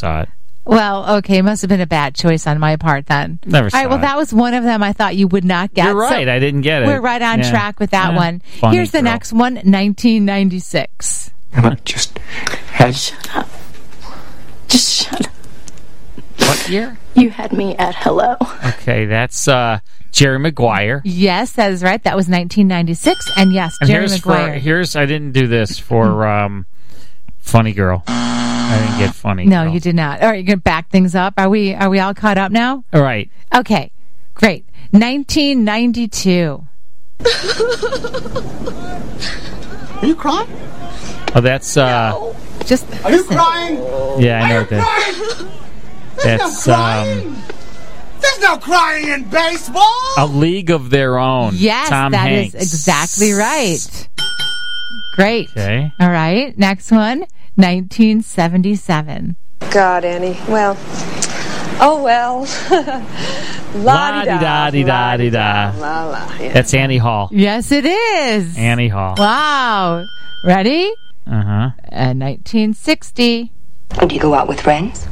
saw it. Well, okay, it must have been a bad choice on my part then. Never saw All right, well, it. that was one of them I thought you would not get. You're right. So I didn't get it. we're right on track with that one. Funny Here's the girl. next one, 1996. And I just had... Shut up. Just shut up. What year? You had me at hello. Okay, that's Jerry Maguire. Yes, that is right. That was 1996. And yes, And Jerry here's Maguire. I didn't do this for Funny Girl. I didn't get Funny No, Girl. you did not. All right, you're going to back things up. Are we all caught up now? All right. Okay, great. 1992. Are you crying? Oh, that's Just Are you crying? yeah, I know Are you that. crying? That's There's no crying in baseball! A League of Their Own. Yes, Tom that Hanks. is exactly right. Great. Okay. All right, next one, 1977. God, Annie. Well. Oh, well. La-di-da-di-da-di-da. La la. Yeah. That's Annie Hall. Yes, it is. Annie Hall. Wow. Ready? Uh-huh. 1960. Do you go out with friends?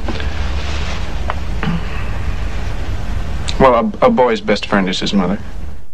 Well, a boy's best friend is his mother.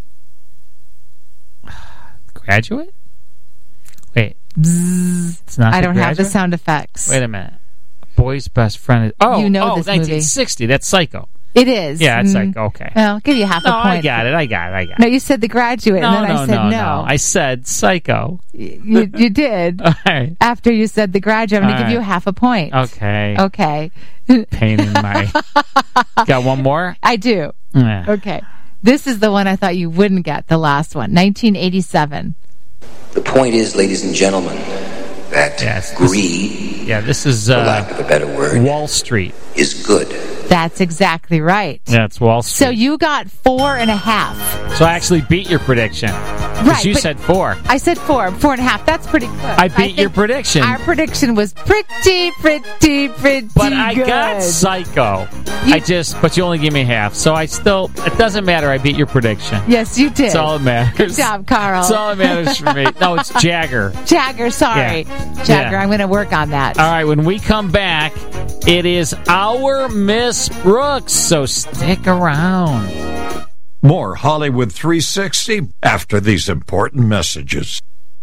Graduate? Wait. It's not I The don't have the Graduate? sound effects. Wait a minute. Boy's best friend is... Oh, You know this movie. 1960. That's Psycho. It is. Yeah, it's Mm. Psycho. Okay. Well, I'll give you half a No, point. I got it. No, you said The Graduate, and then I said no. I said Psycho. You did. All right. After you said The Graduate, I'm going to give you half a point. Okay. Okay. Pain in my... Got one more? I do. Yeah. Okay. This is the one I thought you wouldn't get, the last one. 1987. The point is, ladies and gentlemen, that Yes, greed, Yeah, this is for lack of a better word, Wall Street. is good. That's exactly right. Yeah, it's Wall Street. So you got 4.5. So I actually beat your prediction. Because you but said 4. I said 4.5. That's pretty close. I beat your think prediction. Our prediction was pretty But I good. got Psycho. But you only gave me half. So it doesn't matter. I beat your prediction. Yes, you did. That's all that matters. Good job, Carl. That's all that matters for me. No, it's Jagger. Jagger, sorry. Yeah. Jagger, Yeah. I'm going to work on that. All right, when we come back, it is our Miss Brooks, so stick around. More Hollywood 360 after these important messages.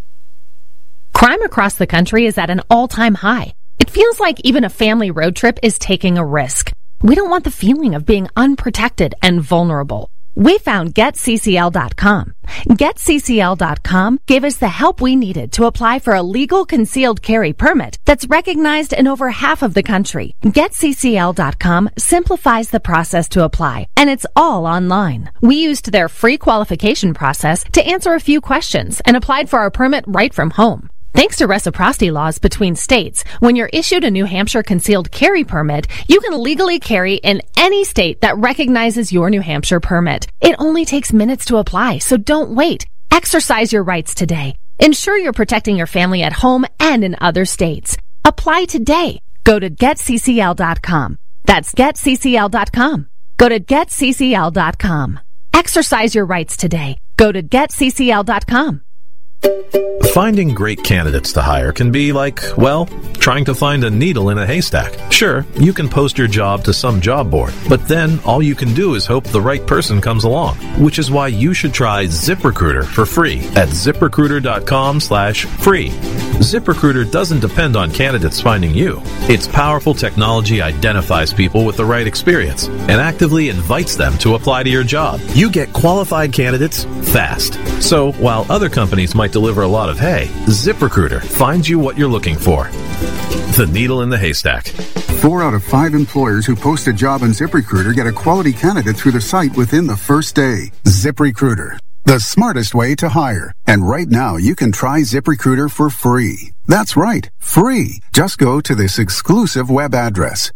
Crime across the country is at an all-time high. It feels like even a family road trip is taking a risk. We don't want the feeling of being unprotected and vulnerable. We found GetCCL.com. GetCCL.com gave us the help we needed to apply for a legal concealed carry permit that's recognized in over half of the country. GetCCL.com simplifies the process to apply, and it's all online. We used their free qualification process to answer a few questions and applied for our permit right from home. Thanks to reciprocity laws between states, when you're issued a New Hampshire concealed carry permit, you can legally carry in any state that recognizes your New Hampshire permit. It only takes minutes to apply, so don't wait. Exercise your rights today. Ensure you're protecting your family at home and in other states. Apply today. Go to GetCCL.com. That's GetCCL.com. Go to GetCCL.com. Exercise your rights today. Go to GetCCL.com. Finding great candidates to hire can be like, well, trying to find a needle in a haystack. Sure, you can post your job to some job board, but then all you can do is hope the right person comes along, which is why you should try ZipRecruiter for free at ZipRecruiter.com/free. ZipRecruiter doesn't depend on candidates finding you. Its powerful technology identifies people with the right experience and actively invites them to apply to your job. You get qualified candidates fast. So while other companies might deliver a lot of hay, ZipRecruiter finds you what you're looking for. The needle in the haystack. 4 out of 5 employers who post a job on ZipRecruiter get a quality candidate through the site within the first day. ZipRecruiter, the smartest way to hire. And right now, you can try ZipRecruiter for free. That's right, free. Just go to this exclusive web address,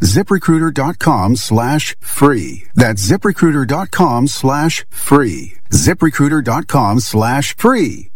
ZipRecruiter.com/free. That's ZipRecruiter.com/free. ZipRecruiter.com/free.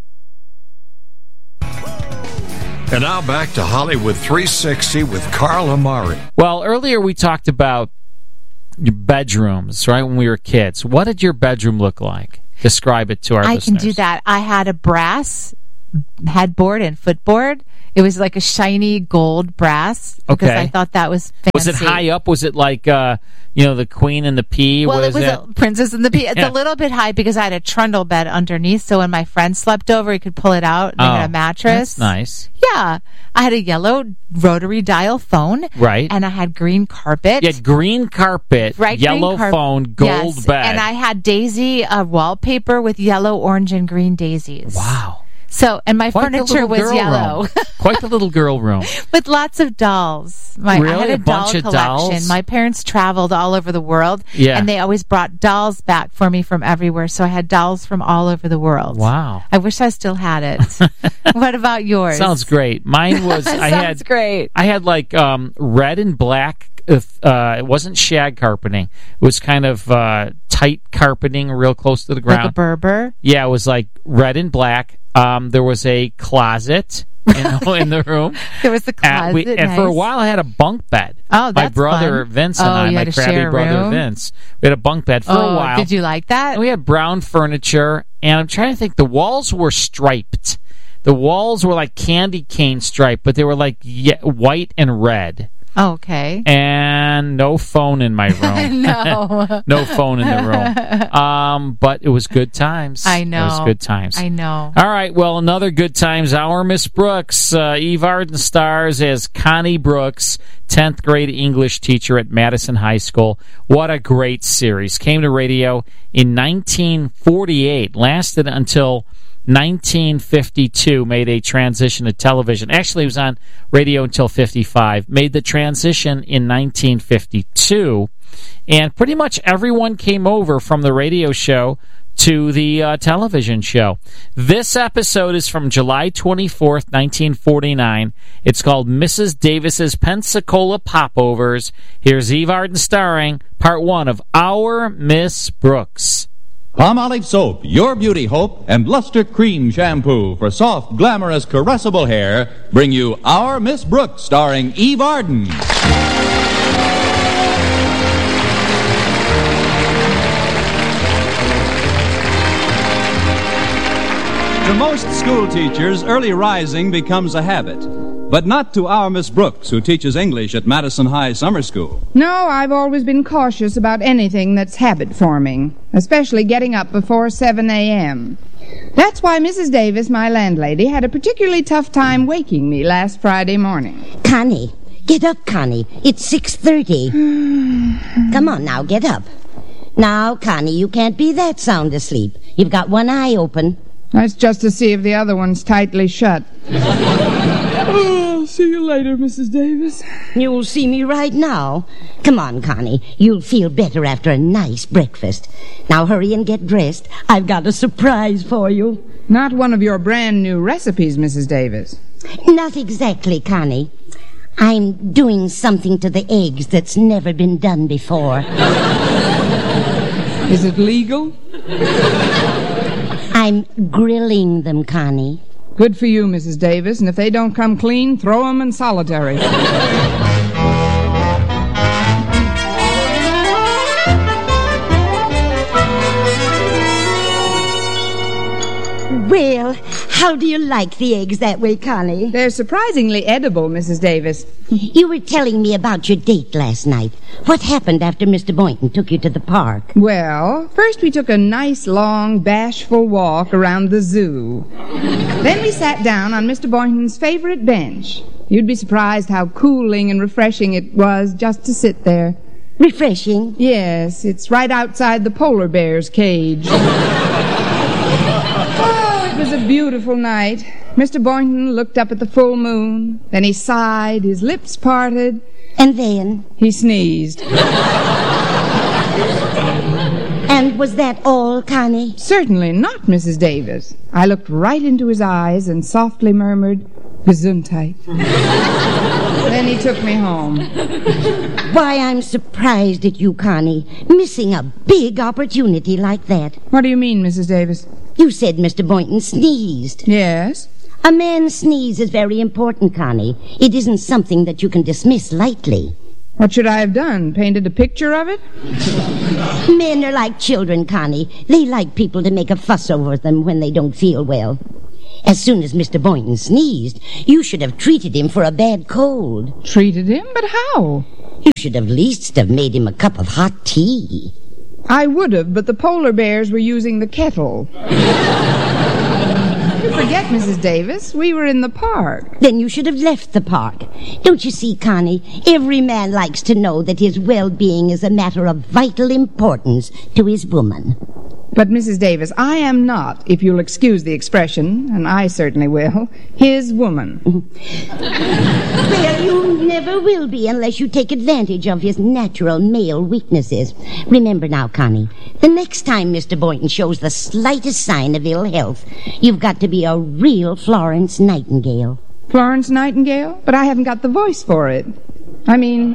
And now back to Hollywood 360 with Carl Amari. Well, earlier we talked about your bedrooms, right, when we were kids. What did your bedroom look like? Describe it to our listeners. I can do that. I had a brass headboard and footboard. It was like a shiny gold brass because I thought that was fancy. Was it high up? Was it like, the Queen and the Pea? Well, it was a Princess and the Pea. It's a little bit high because I had a trundle bed underneath, so when my friend slept over, he could pull it out and they had a mattress. That's nice. Yeah. I had a yellow rotary dial phone. Right. And I had green carpet. You had green carpet, yellow phone, gold bed. And I had daisy wallpaper with yellow, orange, and green daisies. Wow. So, and my furniture was yellow. Quite the little girl room. With lots of dolls. I had a bunch of collection. dolls? My parents traveled all over the world. Yeah. And they always brought dolls back for me from everywhere. So I had dolls from all over the world. Wow. I wish I still had it. What about yours? Sounds great. Mine was, Sounds great. I had like red and black. It wasn't shag carpeting. It was kind of tight carpeting real close to the ground. Like a Berber? Yeah, it was like red and black. There was a closet, in the room. There was the closet. And for a while, I had a bunk bed. Oh, that's my brother fun. Vince and I, my crabby brother Vince, we had a bunk bed for a while. Did you like that? And we had brown furniture, and I'm trying to think. The walls were striped. The walls were like candy cane striped, but they were like white and red. Oh, okay. And no phone in my room. No. No phone in the room. But it was good times. I know. It was good times. I know. All right, well, another good times hour. Miss Brooks, Eve Arden stars as Connie Brooks, 10th grade English teacher at Madison High School. What a great series. Came to radio in 1948, lasted until 1952, made a transition to television. Actually, it was on radio until 55. Made the transition in 1952, and pretty much everyone came over from the radio show to the television show. This episode is from July 24th, 1949. It's called Mrs. Davis's Pensacola Popovers. Here's Eve Arden starring part one of Our Miss Brooks. Palmolive Soap, your beauty hope, and Luster Cream Shampoo for soft, glamorous, caressable hair bring you Our Miss Brooks, starring Eve Arden. To most school teachers, early rising becomes a habit. But not to our Miss Brooks, who teaches English at Madison High Summer School. No, I've always been cautious about anything that's habit-forming, especially getting up before 7 a.m. That's why Mrs. Davis, my landlady, had a particularly tough time waking me last Friday morning. Connie, get up, Connie. It's 6:30. Come on now, get up. Now, Connie, you can't be that sound asleep. You've got one eye open. That's just to see if the other one's tightly shut. Oh, see you later, Mrs. Davis. You'll see me right now. Come on, Connie. You'll feel better after a nice breakfast. Now hurry and get dressed. I've got a surprise for you. Not one of your brand new recipes, Mrs. Davis. Not exactly, Connie. I'm doing something to the eggs that's never been done before. Is it legal? I'm grilling them, Connie. Good for you, Mrs. Davis, and if they don't come clean, throw them in solitary. Well, how do you like the eggs that way, Connie? They're surprisingly edible, Mrs. Davis. You were telling me about your date last night. What happened after Mr. Boynton took you to the park? Well, first we took a nice, long, bashful walk around the zoo. Then we sat down on Mr. Boynton's favorite bench. You'd be surprised how cooling and refreshing it was just to sit there. Refreshing? Yes, it's right outside the polar bear's cage. It was a beautiful night. Mr. Boynton looked up at the full moon. Then he sighed, his lips parted. And then? He sneezed. And was that all, Connie? Certainly not, Mrs. Davis. I looked right into his eyes and softly murmured, Gesundheit. Then he took me home. Why, I'm surprised at you, Connie, missing a big opportunity like that. What do you mean, Mrs. Davis? You said Mr. Boynton sneezed. Yes? A man's sneeze is very important, Connie. It isn't something that you can dismiss lightly. What should I have done? Painted a picture of it? Men are like children, Connie. They like people to make a fuss over them when they don't feel well. As soon as Mr. Boynton sneezed, you should have treated him for a bad cold. Treated him? But how? You should have least have made him a cup of hot tea. I would have, but the polar bears were using the kettle. You forget, Mrs. Davis, we were in the park. Then you should have left the park. Don't you see, Connie? Every man likes to know that his well-being is a matter of vital importance to his woman. But, Mrs. Davis, I am not, if you'll excuse the expression, and I certainly will, his woman. Well, you never will be unless you take advantage of his natural male weaknesses. Remember now, Connie, the next time Mr. Boynton shows the slightest sign of ill health, you've got to be a real Florence Nightingale. Florence Nightingale? But I haven't got the voice for it. I mean...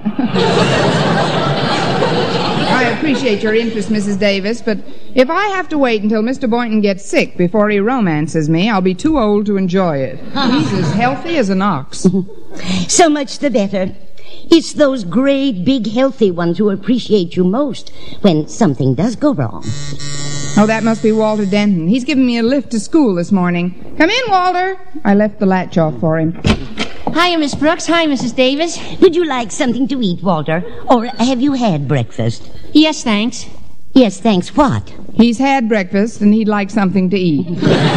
I appreciate your interest, Mrs. Davis, but if I have to wait until Mr. Boynton gets sick before he romances me, I'll be too old to enjoy it. He's as healthy as an ox. So much the better. It's those great, big, healthy ones who appreciate you most when something does go wrong. Oh, that must be Walter Denton. He's giving me a lift to school this morning. Come in, Walter. I left the latch off for him. Hiya, Miss Brooks. Hi, Mrs. Davis. Would you like something to eat, Walter? Or have you had breakfast? Yes, thanks. Yes, thanks what? He's had breakfast and he'd like something to eat.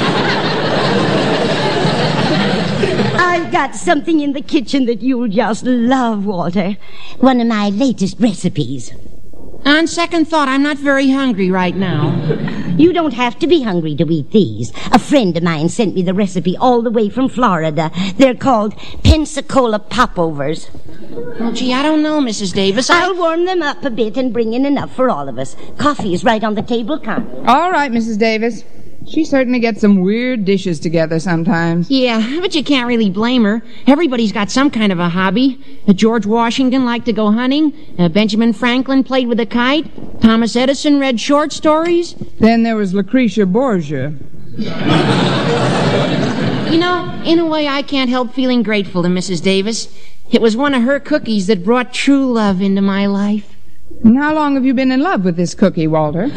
I've got something in the kitchen that you'll just love, Walter. One of my latest recipes. On second thought, I'm not very hungry right now. You don't have to be hungry to eat these. A friend of mine sent me the recipe all the way from Florida. They're called Pensacola Popovers. Well, gee, I don't know, Mrs. Davis. I'll warm them up a bit and bring in enough for all of us. Coffee is right on the table, Connie. All right, Mrs. Davis. She certainly gets some weird dishes together sometimes. Yeah, but you can't really blame her. Everybody's got some kind of a hobby. George Washington liked to go hunting. Benjamin Franklin played with a kite. Thomas Edison read short stories. Then there was Lucretia Borgia. You know, in a way, I can't help feeling grateful to Mrs. Davis. It was one of her cookies that brought true love into my life. And how long have you been in love with this cookie, Walter?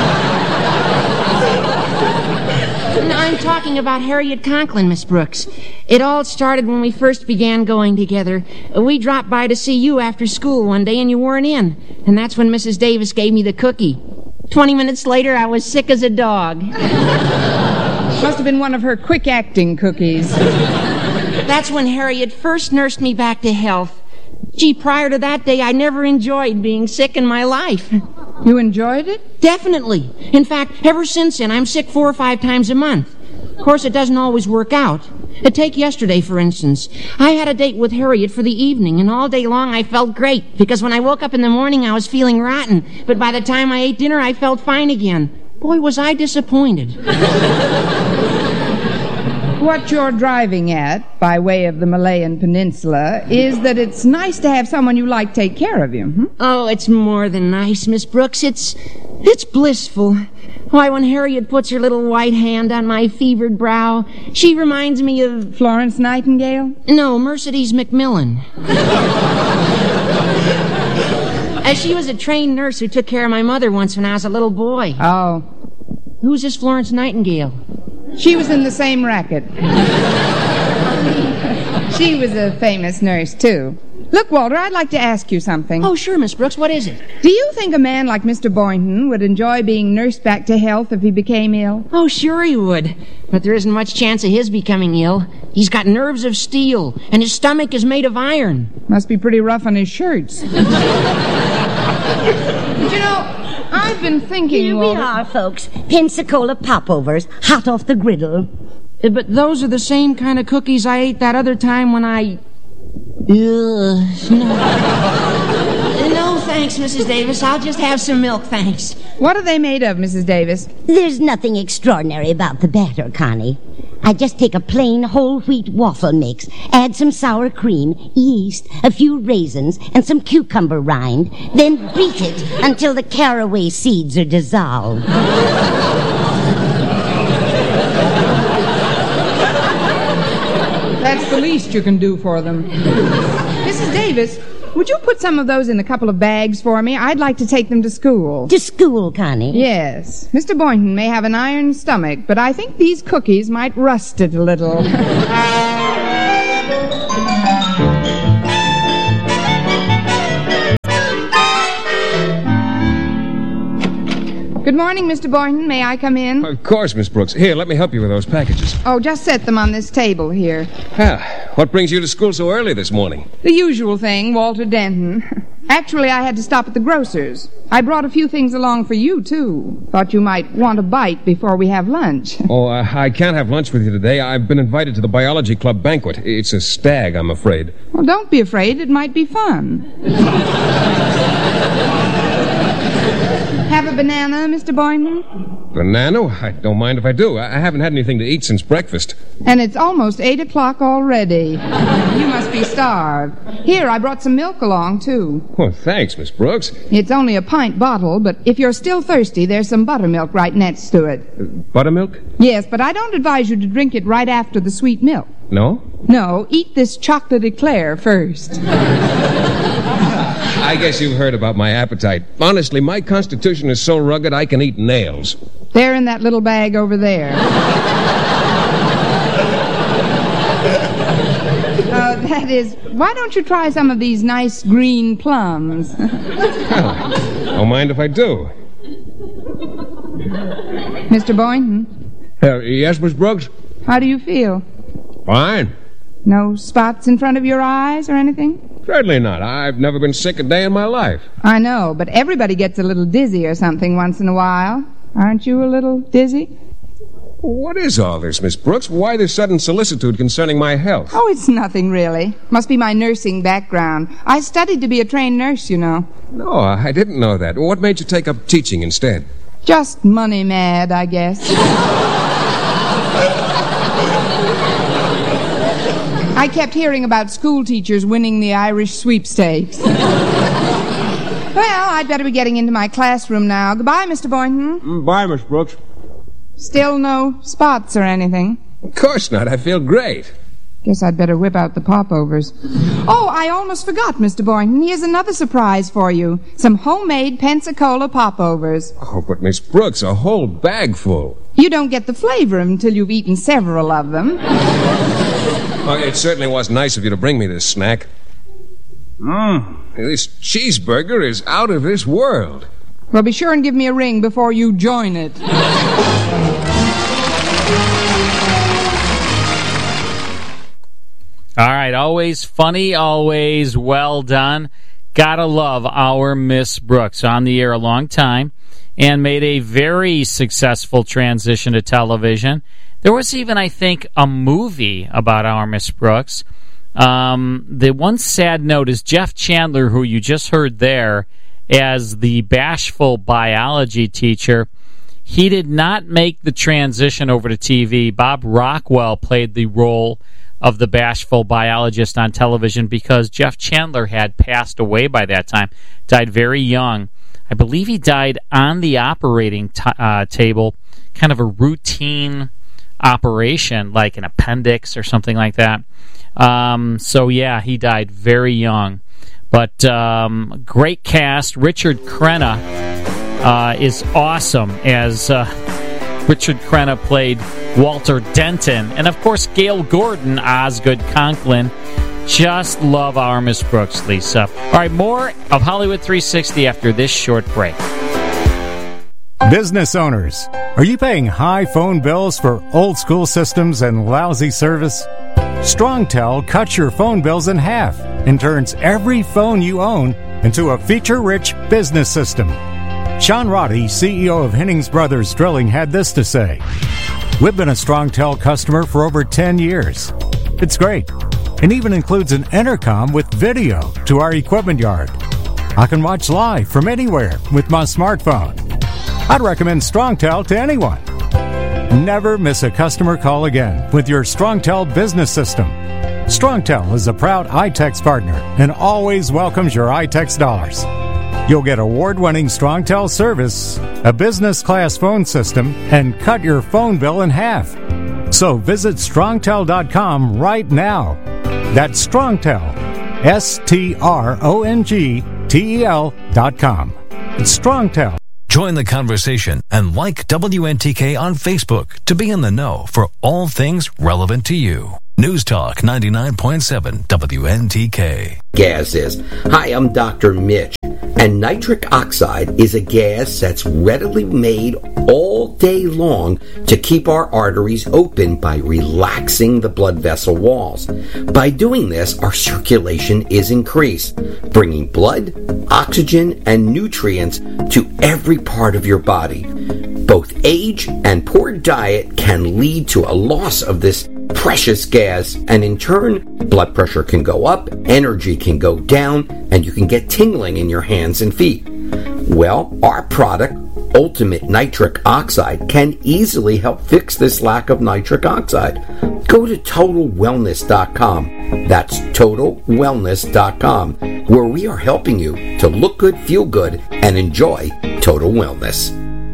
I'm talking about Harriet Conklin, Miss Brooks. It all started when we first began going together. We dropped by to see you after school one day and you weren't in. And that's when Mrs. Davis gave me the cookie. 20 minutes later, I was sick as a dog. Must have been one of her quick-acting cookies. That's when Harriet first nursed me back to health. Gee, prior to that day, I never enjoyed being sick in my life. You enjoyed it? Definitely. In fact, ever since then, I'm sick 4 or 5 times a month. Of course, it doesn't always work out. Take yesterday, for instance. I had a date with Harriet for the evening, and all day long I felt great, because when I woke up in the morning, I was feeling rotten. But by the time I ate dinner, I felt fine again. Boy, was I disappointed. What you're driving at, by way of the Malayan Peninsula, is that it's nice to have someone you like take care of you. Oh, it's more than nice, Miss Brooks. It's blissful. Why, when Harriet puts her little white hand on my fevered brow, she reminds me of... Florence Nightingale? No, Mercedes McMillan. She was a trained nurse who took care of my mother once when I was a little boy. Oh. Who's this Florence Nightingale? She was in the same racket. She was a famous nurse, too. Look, Walter, I'd like to ask you something. Oh, sure, Miss Brooks. What is it? Do you think a man like Mr. Boynton would enjoy being nursed back to health if he became ill? Oh, sure he would. But there isn't much chance of his becoming ill. He's got nerves of steel, and his stomach is made of iron. Must be pretty rough on his shirts. But you know, I've been thinking... Here we are, folks. Pensacola Popovers, hot off the griddle. But those are the same kind of cookies I ate that other time when I... No, thanks, Mrs. Davis. I'll just have some milk, thanks. What are they made of, Mrs. Davis? There's nothing extraordinary about the batter, Connie. I just take a plain whole wheat waffle mix, add some sour cream, yeast, a few raisins, and some cucumber rind, then beat it until the caraway seeds are dissolved. That's the least you can do for them. Mrs. Davis, would you put some of those in a couple of bags for me? I'd like to take them to school. To school, Connie? Yes. Mr. Boynton may have an iron stomach, but I think these cookies might rust it a little. Good morning, Mr. Boynton. May I come in? Of course, Miss Brooks. Here, let me help you with those packages. Oh, just set them on this table here. What brings you to school so early this morning? The usual thing, Walter Denton. Actually, I had to stop at the grocer's. I brought a few things along for you, too. Thought you might want a bite before we have lunch. Oh, I can't have lunch with you today. I've been invited to the biology club banquet. It's a stag, I'm afraid. Well, don't be afraid. It might be fun. Have a banana, Mr. Boynton? Banana? I don't mind if I do. I haven't had anything to eat since breakfast. And it's almost 8 o'clock already. You must be starved. Here, I brought some milk along, too. Oh, thanks, Miss Brooks. It's only a pint bottle, but if you're still thirsty, there's some buttermilk right next to it. Buttermilk? Yes, but I don't advise you to drink it right after the sweet milk. No? No, eat this chocolate eclair first. I guess you've heard about my appetite. Honestly, my constitution is so rugged I can eat nails. They're in that little bag over there. That is, why don't you try some of these nice green plums? Don't mind if I do. Mr. Boynton? Yes, Miss Brooks? How do you feel? Fine. No spots in front of your eyes or anything? Certainly not. I've never been sick a day in my life. I know, but everybody gets a little dizzy or something once in a while. Aren't you a little dizzy? What is all this, Miss Brooks? Why this sudden solicitude concerning my health? Oh, it's nothing, really. Must be my nursing background. I studied to be a trained nurse, you know. No, I didn't know that. What made you take up teaching instead? Just money mad, I guess. I kept hearing about school teachers winning the Irish sweepstakes. Well, I'd better be getting into my classroom now. Goodbye, Mr. Boynton. Bye, Miss Brooks. Still no spots or anything? Of course not. I feel great. Guess I'd better whip out the popovers. Oh, I almost forgot, Mr. Boynton. Here's another surprise for you. Some homemade Pensacola popovers. Oh, but Miss Brooks, a whole bag full. You don't get the flavor until you've eaten several of them. Oh, it certainly was nice of you to bring me this snack. This cheeseburger is out of this world. Well, be sure and give me a ring before you join it. All right, always funny, always well done. Gotta love our Miss Brooks. On the air a long time and made a very successful transition to television. There was even, I think, a movie about our Miss Brooks. The one sad note is Jeff Chandler, who you just heard there as the bashful biology teacher, he did not make the transition over to TV. Bob Rockwell played the role of the bashful biologist on television because Jeff Chandler had passed away by that time, died very young. I believe he died on the operating table, kind of a routine operation, like an appendix or something like that. So, yeah, he died very young. But great cast. Richard Crenna is awesome as Richard Crenna played Walter Denton. And, of course, Gail Gordon, Osgood Conklin. Just love our Miss Brooks, Lisa. All right, more of Hollywood 360 after this short break. Business owners, are you paying high phone bills for old school systems and lousy service? StrongTel cuts your phone bills in half and turns every phone you own into a feature-rich business system. Sean Roddy, CEO of Hennings Brothers Drilling, had this to say: "We've been a StrongTel customer for over 10 years. It's great. It even includes an intercom with video to our equipment yard. I can watch live from anywhere with my smartphone. I'd recommend StrongTel to anyone. Never miss a customer call again with your StrongTel business system. StrongTel is a proud iTex partner and always welcomes your iTex dollars. You'll get award-winning StrongTel service, a business-class phone system, and cut your phone bill in half. So visit StrongTel.com right now. That's StrongTel, StrongTel.com. It's StrongTel. Join the conversation and like WNTK on Facebook to be in the know for all things relevant to you. News Talk 99.7 WNTK. Gas is. Hi, I'm Dr. Mitch. And nitric oxide is a gas that's readily made all day long to keep our arteries open by relaxing the blood vessel walls. By doing this, our circulation is increased, bringing blood, oxygen, and nutrients to every part of your body. Both age and poor diet can lead to a loss of this precious gas, and in turn, blood pressure can go up, energy can go down, and you can get tingling in your hands and feet. Well, our product, Ultimate Nitric Oxide, can easily help fix this lack of nitric oxide. Go to TotalWellness.com. That's TotalWellness.com, where we are helping you to look good, feel good, and enjoy total wellness.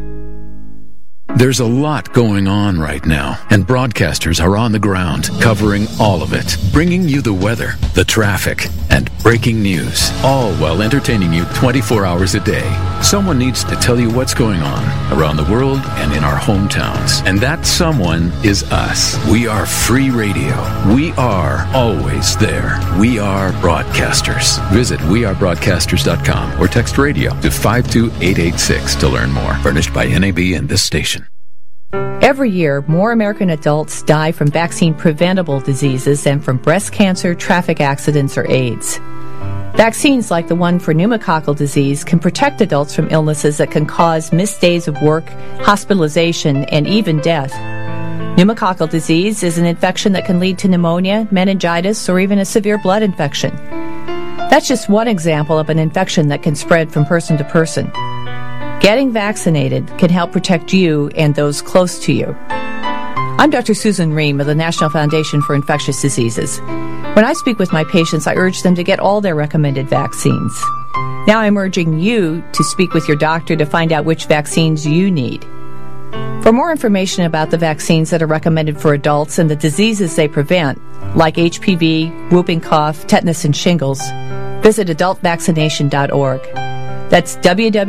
There's a lot going on right now, and broadcasters are on the ground covering all of it, bringing you the weather, the traffic, and breaking news, all while entertaining you 24 hours a day. Someone needs to tell you what's going on around the world and in our hometowns, and that someone is us. We are free radio. We are always there. We are broadcasters. Visit wearebroadcasters.com or text radio to 52886 to learn more. Furnished by NAB and this station. Every year, more American adults die from vaccine-preventable diseases than from breast cancer, traffic accidents, or AIDS. Vaccines like the one for pneumococcal disease can protect adults from illnesses that can cause missed days of work, hospitalization, and even death. Pneumococcal disease is an infection that can lead to pneumonia, meningitis, or even a severe blood infection. That's just one example of an infection that can spread from person to person. Getting vaccinated can help protect you and those close to you. I'm Dr. Susan Ream of the National Foundation for Infectious Diseases. When I speak with my patients, I urge them to get all their recommended vaccines. Now I'm urging you to speak with your doctor to find out which vaccines you need. For more information about the vaccines that are recommended for adults and the diseases they prevent, like HPV, whooping cough, tetanus, and shingles, visit adultvaccination.org. That's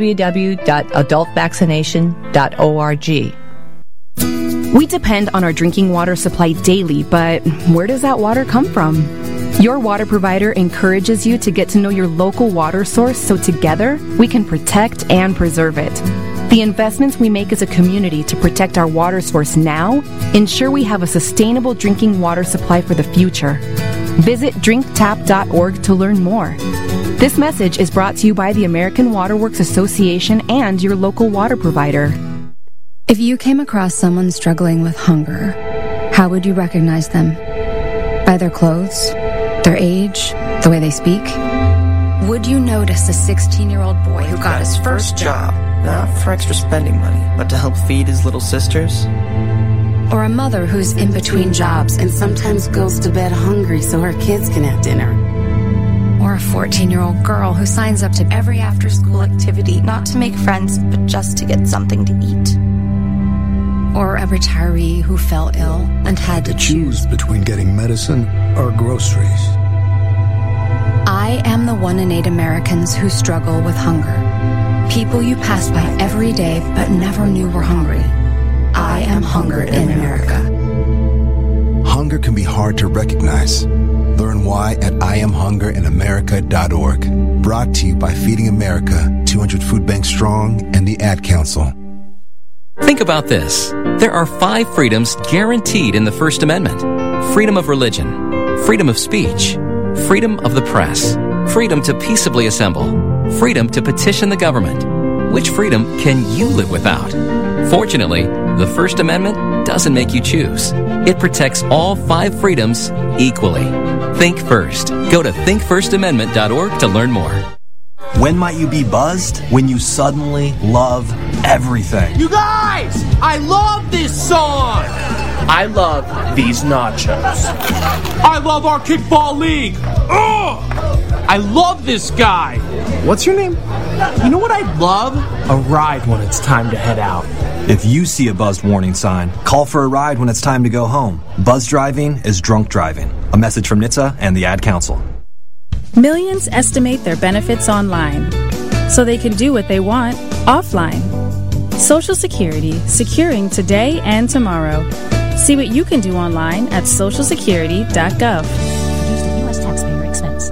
www.adultvaccination.org. We depend on our drinking water supply daily, but where does that water come from? Your water provider encourages you to get to know your local water source so together we can protect and preserve it. The investments we make as a community to protect our water source now ensure we have a sustainable drinking water supply for the future. Visit drinktap.org to learn more. This message is brought to you by the American Water Works Association and your local water provider. If you came across someone struggling with hunger, how would you recognize them? By their clothes, their age, the way they speak? Would you notice a 16-year-old boy who got his first job, not for extra spending money, but to help feed his little sisters? Or a mother who's in between jobs and sometimes goes to bed hungry so her kids can have dinner? Or a 14-year-old girl who signs up to every after-school activity not to make friends, but just to get something to eat? Or a retiree who fell ill and had to choose between getting medicine or groceries. I am the 1 in 8 Americans who struggle with hunger. People you pass by every day but never knew were hungry. I am hunger in America. Hunger can be hard to recognize. Learn why at IamHungerInAmerica.org. Brought to you by Feeding America, 200 Food Banks Strong, and the Ad Council. Think about this. There are 5 freedoms guaranteed in the First Amendment. Freedom of religion, freedom of speech, freedom of the press, freedom to peaceably assemble, freedom to petition the government. Which freedom can you live without? Fortunately, the First Amendment doesn't make you choose. It protects all 5 freedoms equally. Think first. Go to thinkfirstamendment.org to learn more. When might you be buzzed? When you suddenly love everything. You guys! I love this song! I love these nachos. I love our kickball league! Ugh! I love this guy! What's your name? You know what I'd love? A ride when it's time to head out. If you see a buzzed warning sign, call for a ride when it's time to go home. Buzz driving is drunk driving. A message from NHTSA and the Ad Council. Millions estimate their benefits online, so they can do what they want offline. Social Security, securing today and tomorrow. See what you can do online at socialsecurity.gov. Produced at U.S. taxpayer expense.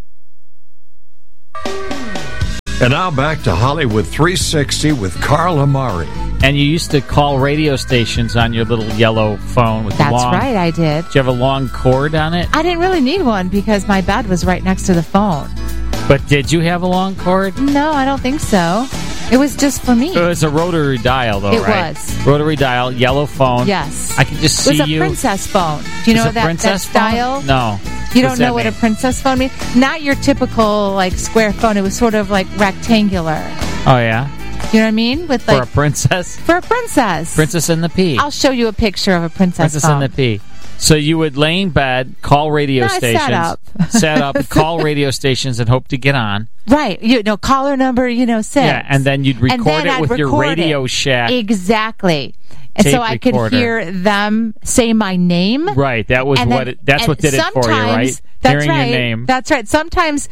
And now back to Hollywood 360 with Carl Amari. And you used to call radio stations on your little yellow phone with That's the long... right, I did. Did you have a long cord on it? I didn't really need one because my bed was right next to the phone. But did you have a long cord? No, I don't think so. It was just for me. It was a rotary dial, though, right? It was. Rotary dial, yellow phone. Yes. I could just see you. It was a princess phone. Do you know that style? No. You don't know what a princess phone means? Not your typical, like, square phone. It was sort of, like, rectangular. Oh, yeah? You know what I mean? With like for a princess? For a princess. Princess and the Pea. I'll show you a picture of a princess and the Pea. So you would lay in bed, call radio stations. Set up, call radio stations and hope to get on. Right. Caller number, 6. Yeah, and then you'd record it with your Radio Shack. Exactly. And so I could hear them say my name. Right. That was that's what did it for you, right? Hearing your name. That's right. Sometimes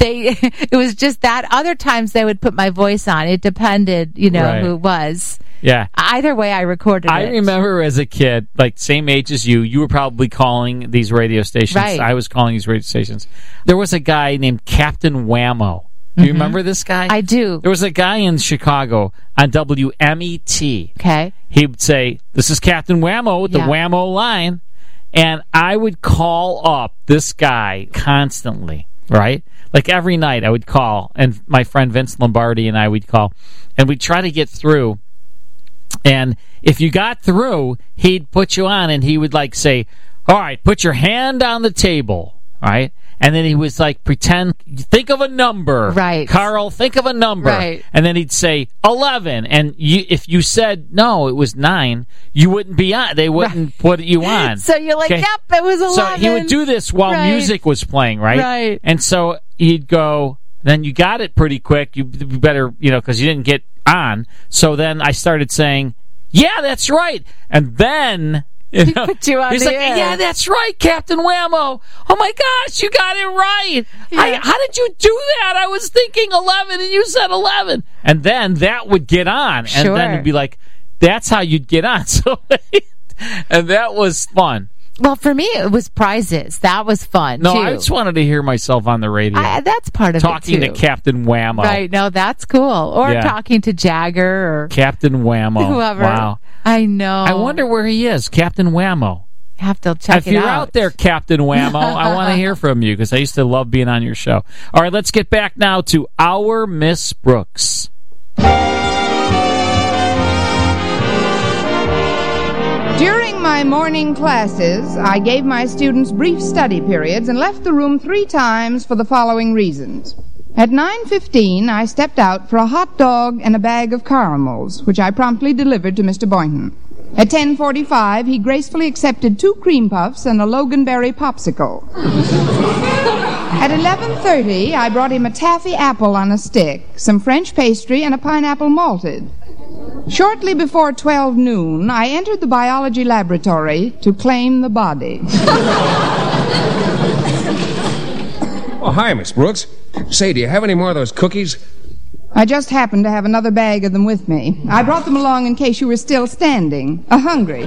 it was just that. Other times they would put my voice on. It depended, who it was. Yeah. Either way, I recorded it. I remember as a kid, like same age as you were probably calling these radio stations. Right. I was calling these radio stations. There was a guy named Captain Whammo. Do you remember this guy? I do. There was a guy in Chicago on WMET. Okay. He would say, "This is Captain Whammo with the Whammo line." And I would call up this guy constantly, right? Like every night I would call, and my friend Vince Lombardi and I would call, and we'd try to get through. And if you got through, he'd put you on, and he would like say, "All right, put your hand on the table," right? And then he was like, pretend, think of a number. Right. Carl, think of a number. Right. And then he'd say 11. And if you said, no, it was 9, you wouldn't be on. They wouldn't put you on. So you're like, okay? Yep, it was 11. So he would do this while music was playing, right? Right. And so he'd go, then you got it pretty quick. You better, because you didn't get on. So then I started saying, yeah, that's right. And then... He put you on he's the like, air. yeah, that's right, Captain Whammo. Oh my gosh, you got it right. Yeah. How did you do that? I was thinking 11 and you said 11. And then that would get on. Sure. And then it'd be like, that's how you'd get on. So, and that was fun. Well, for me, it was prizes. That was fun, No, too. I just wanted to hear myself on the radio. That's part of talking it, too. to Captain Whammo. Right, no, that's cool. Or talking to Jagger or... Captain Whammo. Whoever. Wow. I know. I wonder where he is, Captain Whammo. Have to check it out. If you're out there, Captain Whammo, I want to hear from you because I used to love being on your show. All right, let's get back now to our Miss Brooks. During my morning classes, I gave my students brief study periods and left the room 3 times for the following reasons. At 9:15, I stepped out for a hot dog and a bag of caramels, which I promptly delivered to Mr. Boynton. At 10:45, he gracefully accepted 2 cream puffs and a Loganberry popsicle. At 11:30, I brought him a taffy apple on a stick, some French pastry, and a pineapple malted. Shortly before 12 noon, I entered the biology laboratory to claim the body. Oh, hi, Miss Brooks. Say, do you have any more of those cookies? I just happened to have another bag of them with me. I brought them along in case you were still standing, hungry.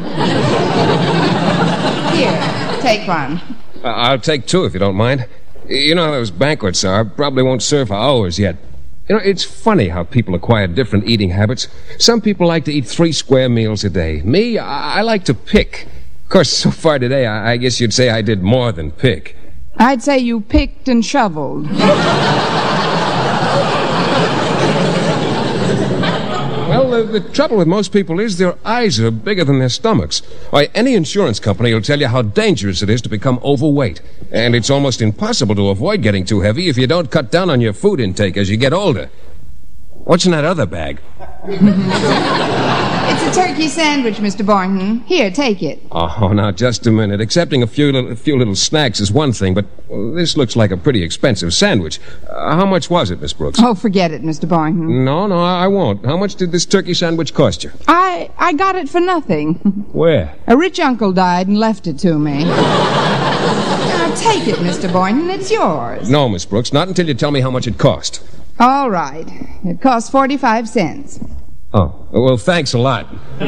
Here, take one. I'll take 2 if you don't mind. You know how those banquets are. Probably won't serve for hours yet. It's funny how people acquire different eating habits. Some people like to eat 3 square meals a day. Me, I like to pick. Of course, so far today, I guess you'd say I did more than pick. I'd say you picked and shoveled. Well, the trouble with most people is their eyes are bigger than their stomachs. Why, any insurance company will tell you how dangerous it is to become overweight. And it's almost impossible to avoid getting too heavy if you don't cut down on your food intake as you get older. What's in that other bag? It's a turkey sandwich, Mr. Boynton. Here, take it. Oh, now, just a minute. Accepting a few little snacks is one thing, but this looks like a pretty expensive sandwich. How much was it, Miss Brooks? Oh, forget it, Mr. Boynton. No, I won't. How much did this turkey sandwich cost you? I got it for nothing. Where? A rich uncle died and left it to me. Now, take it, Mr. Boynton. It's yours. No, Miss Brooks, not until you tell me how much it cost. All right. It costs 45 cents. Oh, well, thanks a lot.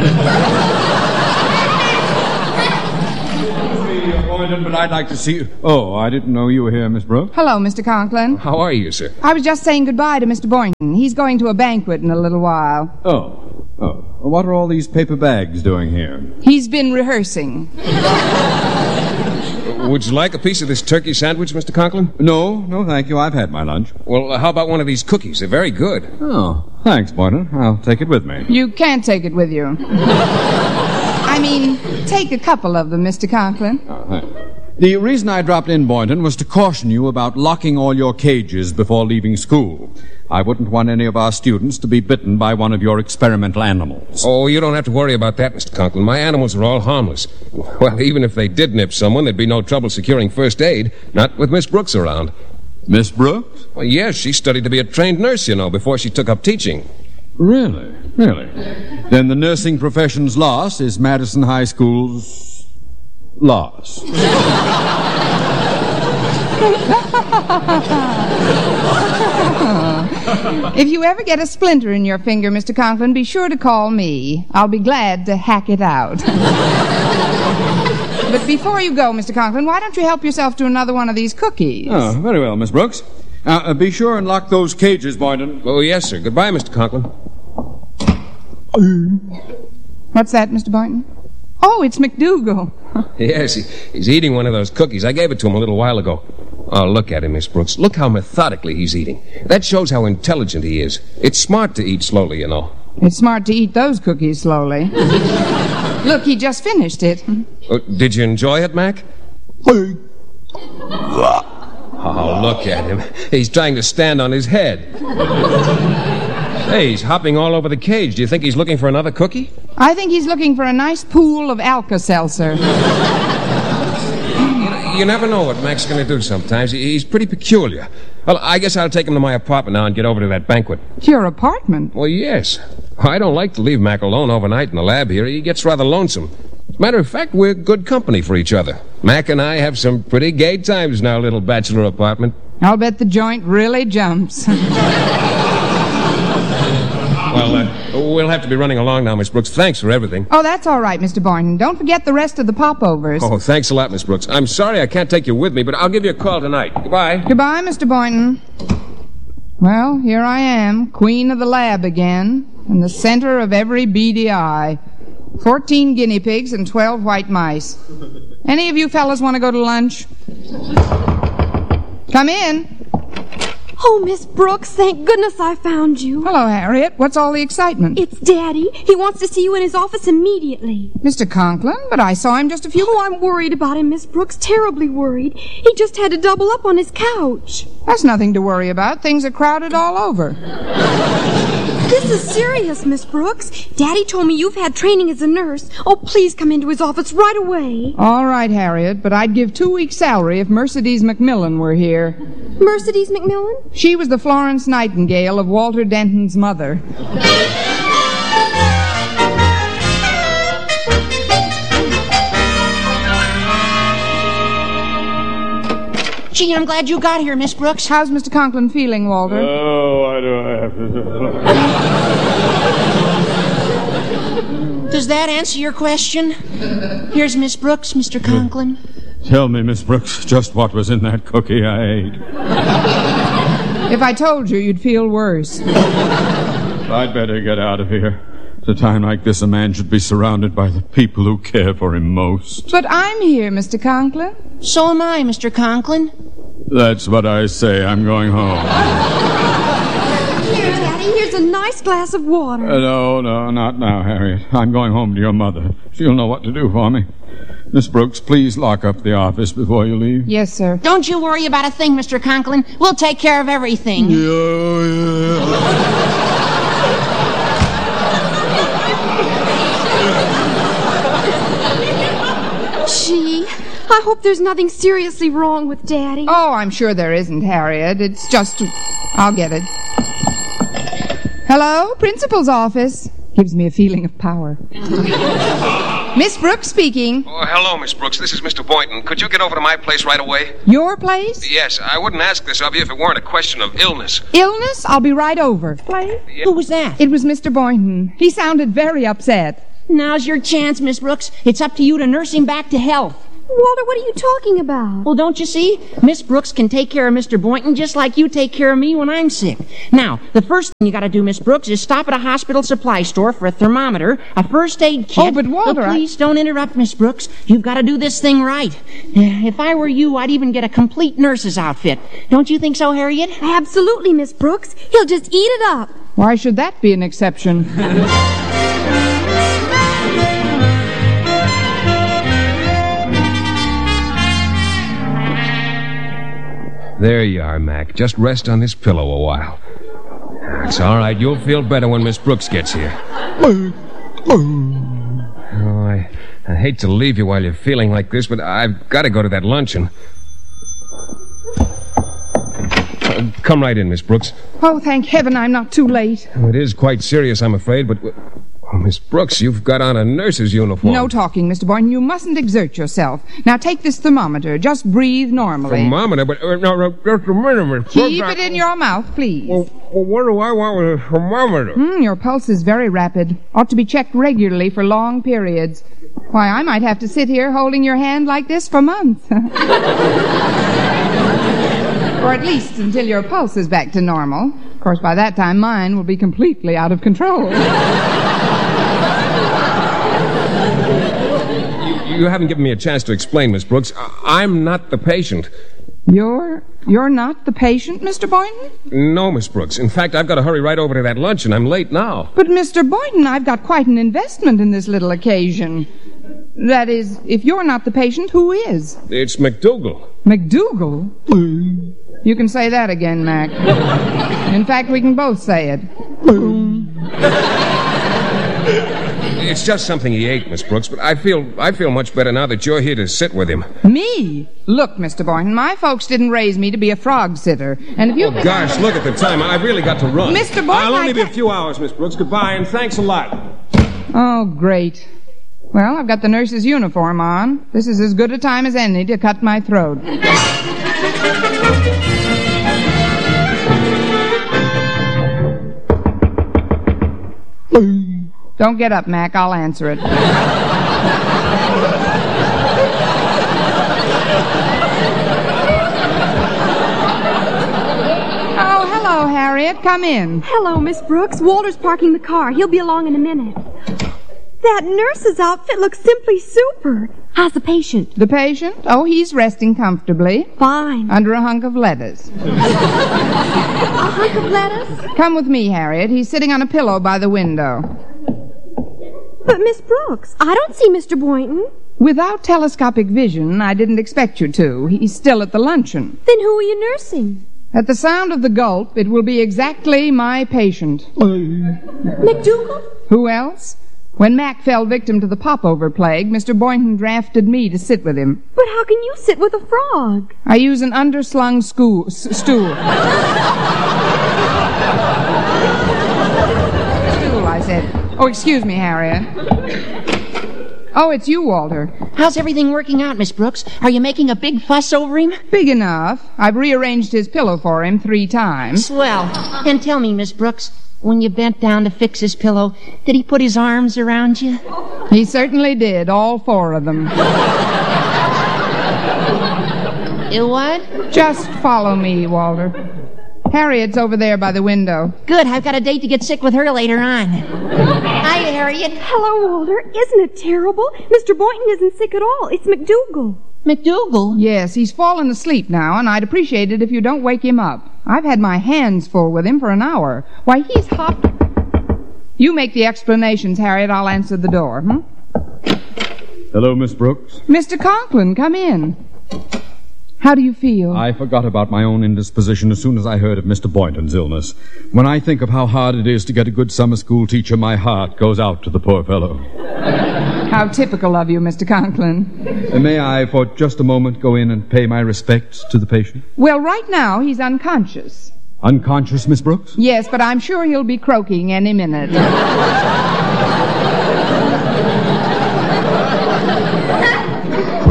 But I'd like to see you. Oh, I didn't know you were here, Miss Brooks. Hello, Mr. Conklin. How are you, sir? I was just saying goodbye to Mr. Boynton. He's going to a banquet in a little while. Oh. What are all these paper bags doing here? He's been rehearsing. Would you like a piece of this turkey sandwich, Mr. Conklin? No, thank you. I've had my lunch. Well, how about one of these cookies? They're very good. Oh, thanks, Boynton. I'll take it with me. You can't take it with you. I mean, take a couple of them, Mr. Conklin. Oh, thanks. The reason I dropped in, Boynton, was to caution you about locking all your cages before leaving school. I wouldn't want any of our students to be bitten by one of your experimental animals. Oh, you don't have to worry about that, Mr. Conklin. My animals are all harmless. Well, even if they did nip someone, there'd be no trouble securing first aid. Not with Miss Brooks around. Miss Brooks? Well, yes, she studied to be a trained nurse, you know, before she took up teaching. Really? Then the nursing profession's loss is Madison High School's loss. If you ever get a splinter in your finger, Mr. Conklin, be sure to call me. I'll be glad to hack it out. But before you go, Mr. Conklin, why don't you help yourself to another one of these cookies? Oh, very well, Miss Brooks. Be sure and lock those cages, Boynton. Oh, yes, sir. Goodbye, Mr. Conklin. What's that, Mr. Boynton? Oh, it's McDougal. Yes, he's eating one of those cookies. I gave it to him a little while ago. Oh, look at him, Miss Brooks. Look how methodically he's eating. That shows how intelligent he is. It's smart to eat slowly, you know. It's smart to eat those cookies slowly. Look, he just finished it. Oh, did you enjoy it, Mac? Oh, look at him. He's trying to stand on his head. Hey, he's hopping all over the cage. Do you think he's looking for another cookie? I think he's looking for a nice pool of Alka-Seltzer. You never know what Mac's going to do sometimes. He's pretty peculiar. Well, I guess I'll take him to my apartment now and get over to that banquet. Your apartment? Well, yes. I don't like to leave Mac alone overnight in the lab here. He gets rather lonesome. As a matter of fact, we're good company for each other. Mac and I have some pretty gay times in our little bachelor apartment. I'll bet the joint really jumps. Well, we'll have to be running along now, Miss Brooks. Thanks for everything. Oh, that's all right, Mr. Boynton. Don't forget the rest of the popovers. Oh, thanks a lot, Miss Brooks. I'm sorry I can't take you with me, but I'll give you a call tonight. Goodbye. Goodbye, Mr. Boynton. Well, here I am, queen of the lab again, in the center of every beady eye. 14 guinea pigs and 12 white mice. Any of you fellas want to go to lunch? Come in. Oh, Miss Brooks, thank goodness I found you. Hello, Harriet. What's all the excitement? It's Daddy. He wants to see you in his office immediately. Mr. Conklin? But I saw him just a few... Oh, I'm worried about him, Miss Brooks. Terribly worried. He just had to double up on his couch. That's nothing to worry about. Things are crowded all over. This is serious, Miss Brooks. Daddy told me you've had training as a nurse. Oh, please come into his office right away. All right, Harriet, but I'd give 2 weeks' salary if Mercedes McMillan were here. Mercedes McMillan? She was the Florence Nightingale of Walter Denton's mother. Gee, I'm glad you got here, Miss Brooks. How's Mr. Conklin feeling, Walter? Oh, why do I have to... Does that answer your question? Here's Miss Brooks, Mr. Conklin. Tell me, Miss Brooks, just what was in that cookie I ate. If I told you, you'd feel worse. I'd better get out of here. At a time like this, a man should be surrounded by the people who care for him most. But I'm here, Mr. Conklin. So am I, Mr. Conklin. That's what I say. I'm going home. Here, Daddy, here's a nice glass of water. No, not now, Harriet. I'm going home to your mother. She'll know what to do for me. Miss Brooks, please lock up the office before you leave. Yes, sir. Don't you worry about a thing, Mr. Conklin. We'll take care of everything. Gee, I hope there's nothing seriously wrong with Daddy. Oh, I'm sure there isn't, Harriet. It's just... I'll get it. Hello? Principal's office. Gives me a feeling of power. Miss Brooks speaking. Oh, hello, Miss Brooks. This is Mr. Boynton. Could you get over to my place right away? Your place? Yes, I wouldn't ask this of you if it weren't a question of illness. Illness? I'll be right over. Who was that? It was Mr. Boynton. He sounded very upset. Now's your chance, Miss Brooks. It's up to you to nurse him back to health. Walter, what are you talking about? Well, don't you see? Miss Brooks can take care of Mr. Boynton just like you take care of me when I'm sick. Now, the first thing you gotta do, Miss Brooks, is stop at a hospital supply store for a thermometer, a first aid kit. Oh, but Walter, please don't interrupt, Miss Brooks. You've gotta do this thing right. If I were you, I'd even get a complete nurse's outfit. Don't you think so, Harriet? Absolutely, Miss Brooks. He'll just eat it up. Why should that be an exception? There you are, Mac. Just rest on this pillow a while. It's all right. You'll feel better when Miss Brooks gets here. Oh, I hate to leave you while you're feeling like this, but I've got to go to that luncheon. Come right in, Miss Brooks. Oh, thank heaven I'm not too late. It is quite serious, I'm afraid, but... Oh, Miss Brooks, you've got on a nurse's uniform. No talking, Mr. Boynton. You mustn't exert yourself. Now take this thermometer. Just breathe normally. Thermometer? But, no, just a minute, Miss Brooks. Keep it in your mouth, please. Well, what do I want with a thermometer? Your pulse is very rapid. Ought to be checked regularly for long periods. Why, I might have to sit here holding your hand like this for months. Or at least until your pulse is back to normal. Of course, by that time, mine will be completely out of control. You haven't given me a chance to explain, Miss Brooks. I'm not the patient. You're not the patient, Mr. Boynton? No, Miss Brooks. In fact, I've got to hurry right over to that luncheon. I'm late now. But, Mr. Boynton, I've got quite an investment in this little occasion. That is, if you're not the patient, who is? It's McDougal. McDougal? You can say that again, Mac. In fact, we can both say it. It's just something he ate, Miss Brooks, but I feel much better now that you're here to sit with him. Me? Look, Mr. Boynton, my folks didn't raise me to be a frog sitter. And if you... Oh, gosh, look at the time. I've really got to run. Mr. Boynton, I'll only be a few hours, Miss Brooks. Goodbye, and thanks a lot. Oh, great. Well, I've got the nurse's uniform on. This is as good a time as any to cut my throat. Don't get up, Mac. I'll answer it. Oh, hello, Harriet. Come in. Hello, Miss Brooks. Walter's parking the car. He'll be along in a minute. That nurse's outfit looks simply super. How's the patient? The patient? Oh, he's resting comfortably. Fine. Under a hunk of lettuce. A hunk of lettuce? Come with me, Harriet. He's sitting on a pillow by the window. But, Miss Brooks, I don't see Mr. Boynton. Without telescopic vision, I didn't expect you to. He's still at the luncheon. Then who are you nursing? At the sound of the gulp, it will be exactly my patient. McDougal? Who else? When Mac fell victim to the popover plague, Mr. Boynton drafted me to sit with him. But how can you sit with a frog? I use an underslung stool. Stool, I said. Oh, excuse me, Harriet. Oh, it's you, Walter. How's everything working out, Miss Brooks? Are you making a big fuss over him? Big enough. I've rearranged his pillow for him 3 times. Swell. And tell me, Miss Brooks, when you bent down to fix his pillow, did he put his arms around you? He certainly did, all 4 of them. You what? Just follow me, Walter. Harriet's over there by the window. Good, I've got a date to get sick with her later on. Hi, Harriet. Hello, Walter. Isn't it terrible? Mr. Boynton isn't sick at all. It's McDougal. McDougal? Yes, he's fallen asleep now, and I'd appreciate it if you don't wake him up. I've had my hands full with him for an hour. Why, he's hopped... You make the explanations, Harriet. I'll answer the door, Hello, Miss Brooks. Mr. Conklin, come in. How do you feel? I forgot about my own indisposition as soon as I heard of Mr. Boynton's illness. When I think of how hard it is to get a good summer school teacher, my heart goes out to the poor fellow. How typical of you, Mr. Conklin. May I, for just a moment, go in and pay my respects to the patient? Well, right now, he's unconscious. Unconscious, Miss Brooks? Yes, but I'm sure he'll be croaking any minute.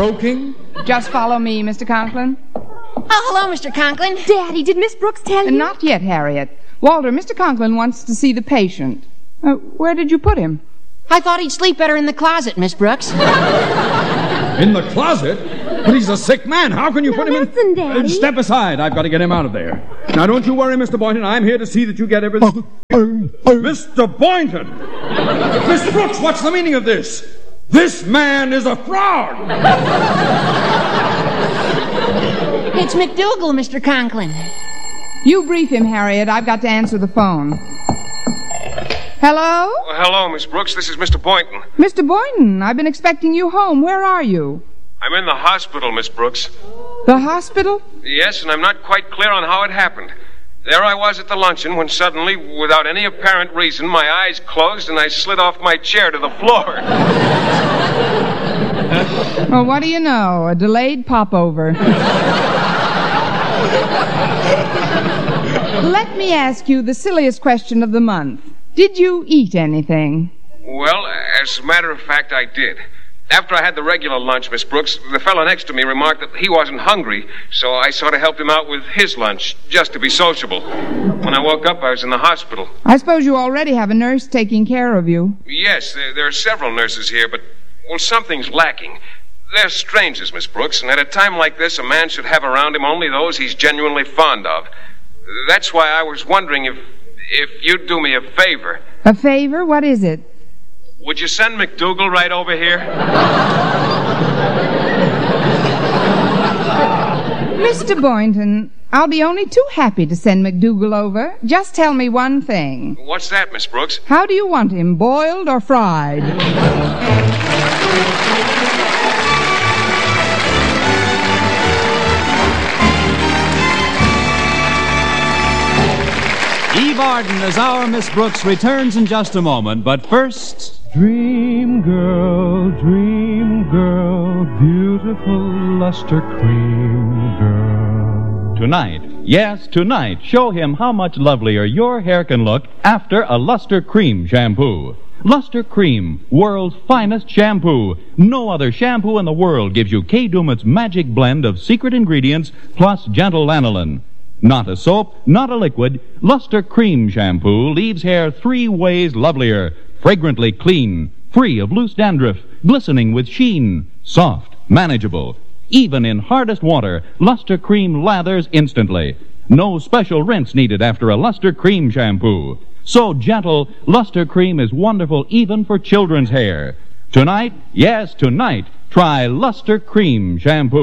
croaking? Just follow me, Mr. Conklin. Oh, hello, Mr. Conklin. Daddy, did Miss Brooks tell you? Not yet, Harriet. Walter, Mr. Conklin wants to see the patient. Where did you put him? I thought he'd sleep better in the closet, Miss Brooks. In the closet? But he's a sick man. How can you put him in... Listen, Daddy. Step aside. I've got to get him out of there. Now, don't you worry, Mr. Boynton. I'm here to see that you get everything... Mr. Boynton! Miss Brooks, what's the meaning of this? This man is a fraud! It's McDougal, Mr. Conklin. You brief him, Harriet. I've got to answer the phone. Hello? Hello, Miss Brooks. This is Mr. Boynton. Mr. Boynton, I've been expecting you home. Where are you? I'm in the hospital, Miss Brooks. The hospital? Yes, and I'm not quite clear on how it happened. There I was at the luncheon when suddenly, without any apparent reason, my eyes closed and I slid off my chair to the floor. Well, what do you know? A delayed popover. Let me ask you the silliest question of the month. Did you eat anything? Well, as a matter of fact, I did. After I had the regular lunch, Miss Brooks, the fellow next to me remarked that he wasn't hungry, so I sort of helped him out with his lunch, just to be sociable. When I woke up, I was in the hospital. I suppose you already have a nurse taking care of you. Yes, there are several nurses here, but, well, something's lacking. They're strangers, Miss Brooks, and at a time like this, a man should have around him only those he's genuinely fond of. That's why I was wondering if you'd do me a favor. A favor? What is it? Would you send McDougal right over here? Mr. Boynton, I'll be only too happy to send McDougal over. Just tell me one thing. What's that, Miss Brooks? How do you want him, boiled or fried? Eve Arden as our Miss Brooks returns in just a moment, but first... Dream girl, beautiful luster cream girl. Tonight, yes, tonight, show him how much lovelier your hair can look after a Luster Cream shampoo. Luster Cream, world's finest shampoo. No other shampoo in the world gives you Kay Daumit's magic blend of secret ingredients plus gentle lanolin. Not a soap, not a liquid, Luster Cream shampoo leaves hair 3 ways lovelier. Fragrantly clean, free of loose dandruff, glistening with sheen, soft, manageable. Even in hardest water, Luster Cream lathers instantly. No special rinse needed after a Luster Cream shampoo. So gentle, Luster Cream is wonderful even for children's hair. Tonight, yes, tonight, try Luster Cream shampoo.